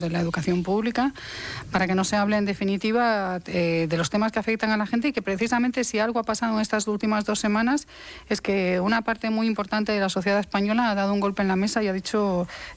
de la educación pública, para que no se hable en definitiva de los temas que afectan a la gente, y que precisamente si algo ha pasado en estas últimas 2 semanas es que una parte muy importante de la sociedad española ha dado un golpe en la mesa y ha dicho